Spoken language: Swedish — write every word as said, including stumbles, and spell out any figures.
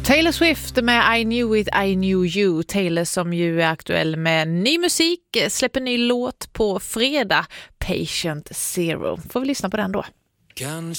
Taylor Swift med I Knew It, I Knew You. Taylor som ju är aktuell med ny musik, släpper ny låt på fredag, Patient Zero. Får vi lyssna på den då. Kanske